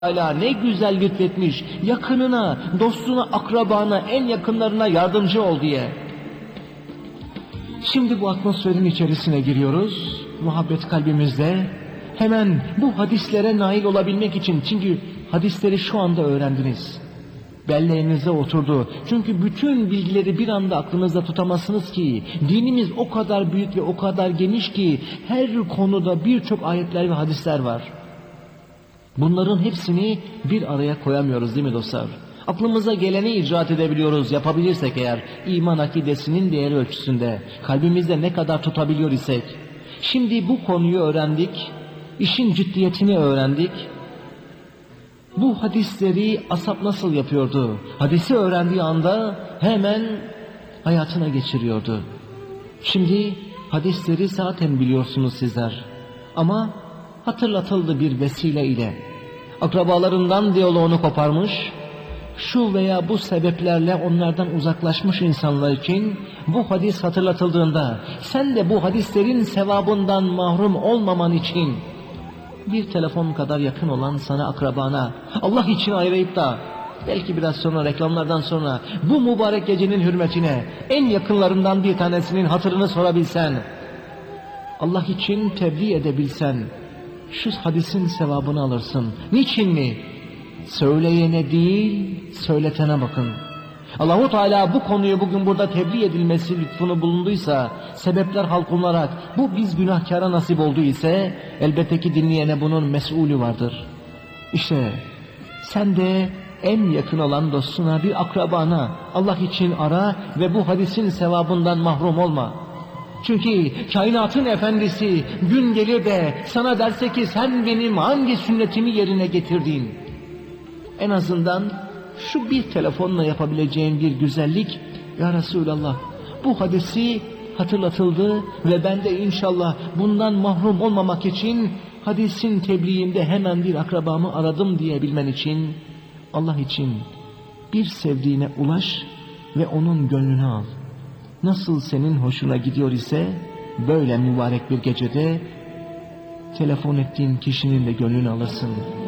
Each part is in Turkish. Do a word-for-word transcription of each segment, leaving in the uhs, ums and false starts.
Teala ne güzel lütfetmiş, yakınına, dostuna, akrabana, en yakınlarına yardımcı ol diye. Şimdi bu atmosferin içerisine giriyoruz, muhabbet kalbimizde. Hemen bu hadislere nail olabilmek için, çünkü hadisleri şu anda öğrendiniz. Belleğinize oturdu. Çünkü bütün bilgileri bir anda aklınızda tutamazsınız ki, dinimiz o kadar büyük ve o kadar geniş ki, her konuda birçok ayetler ve hadisler var. Bunların hepsini bir araya koyamıyoruz değil mi dostlar? Aklımıza geleni icraat edebiliyoruz, yapabilirsek eğer, iman akidesinin değeri ölçüsünde, kalbimizde ne kadar tutabiliyor isek. Şimdi bu konuyu öğrendik, işin ciddiyetini öğrendik. Bu hadisleri ashab nasıl yapıyordu? Hadisi öğrendiği anda hemen hayatına geçiriyordu. Şimdi hadisleri zaten biliyorsunuz sizler. Ama hatırlatıldı bir vesile ile. Akrabalarından diyaloğunu koparmış, şu veya bu sebeplerle onlardan uzaklaşmış insanlar için bu hadis hatırlatıldığında, sen de bu hadislerin sevabından mahrum olmaman için bir telefon kadar yakın olan sana, akrabana, Allah için ayırayıp da belki biraz sonra, reklamlardan sonra bu mübarek gecenin hürmetine en yakınlarından bir tanesinin hatırını sorabilsen, Allah için tebliğ edebilsen, şu hadisin sevabını alırsın. Niçin mi? Söyleyene değil, söyletene bakın. Allahu Teala bu konuyu bugün burada tebliğ edilmesi lütfunu bulunduysa, sebepler halkolarak bu biz günahkara nasip oldu ise, elbette ki dinleyene bunun mesulü vardır. İşte sen de en yakın olan dostuna, bir akrabana Allah için ara ve bu hadisin sevabından mahrum olma. Çünkü kainatın efendisi gün gelir de sana derse ki sen benim hangi sünnetimi yerine getirdin? En azından şu bir telefonla yapabileceğin bir güzellik, ya Resulallah bu hadisi hatırlatıldı ve ben de inşallah bundan mahrum olmamak için hadisin tebliğinde hemen bir akrabamı aradım diyebilmen için, Allah için bir sevdiğine ulaş ve onun gönlünü al. Nasıl senin hoşuna gidiyor ise böyle mübarek bir gecede telefon ettiğin kişinin de gönlünü alırsın.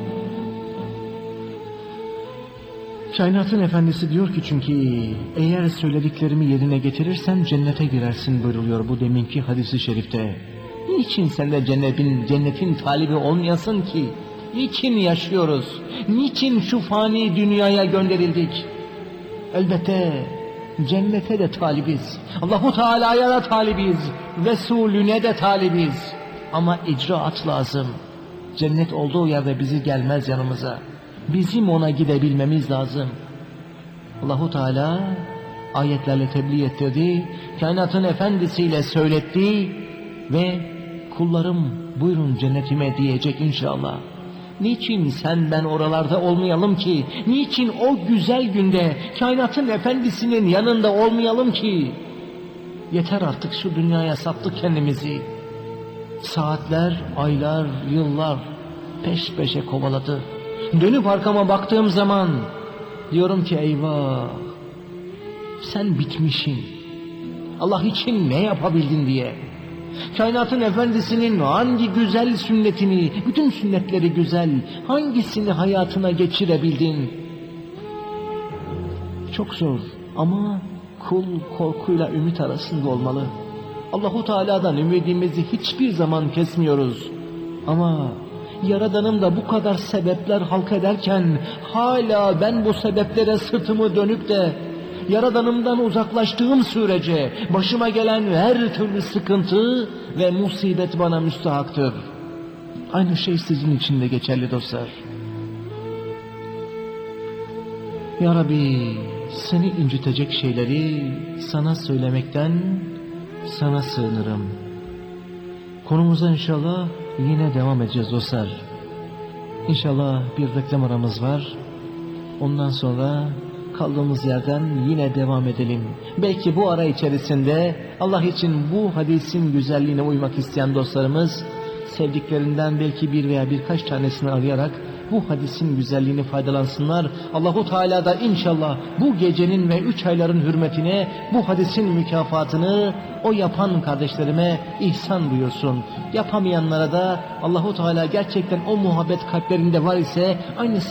Kainatın efendisi diyor ki, çünkü eğer söylediklerimi yerine getirirsen cennete girersin buyuruluyor bu deminki hadisi şerifte. Niçin sen de cennetin, cennetin talibi olmayasın ki? Niçin yaşıyoruz? Niçin şu fani dünyaya gönderildik? Elbette cennete de talibiz. Allahu Teala'ya da talibiz. Resulüne de talibiz. Ama icraat lazım. Cennet olduğu yerde bizi gelmez yanımıza. Bizim ona gidebilmemiz lazım. Allahu Teala ayetlerle tebliğ ettirdi. Kainatın efendisiyle söyletti ve kullarım buyurun cennetime diyecek inşallah. Niçin sen ben oralarda olmayalım ki? Niçin o güzel günde kainatın efendisinin yanında olmayalım ki? Yeter artık şu dünyaya sattık kendimizi. Saatler, aylar, yıllar peş peşe kovaladı. Dönüp arkama baktığım zaman diyorum ki eyvah, sen bitmişsin. Allah için ne yapabildin diye. Kainatın efendisinin hangi güzel sünnetini, bütün sünnetleri güzel, hangisini hayatına geçirebildin? Çok zor ama kul korkuyla ümit arasında olmalı. Allahu Teala'dan ümidimizi hiçbir zaman kesmiyoruz. Ama Yaradanım da bu kadar sebepler halk ederken hala ben bu sebeplere sırtımı dönüp de Yaradanımdan uzaklaştığım sürece başıma gelen her türlü sıkıntı ve musibet bana müstahaktır. Aynı şey sizin için de geçerli dostlar. Ya Rabbi, seni incitecek şeyleri sana söylemekten sana sığınırım. Konumuza inşallah yine devam edeceğiz dostlar. İnşallah bir reklam aramız var. Ondan sonra kaldığımız yerden yine devam edelim. Belki bu ara içerisinde Allah için bu hadisin güzelliğine uymak isteyen dostlarımız sevdiklerinden belki bir veya birkaç tanesini arayarak bu hadisin güzelliğini faydalansınlar. Allahu Teala da inşallah bu gecenin ve üç ayların hürmetine bu hadisin mükafatını o yapan kardeşlerime ihsan buyursun. Yapamayanlara da Allahu Teala gerçekten o muhabbet kalplerinde var ise aynı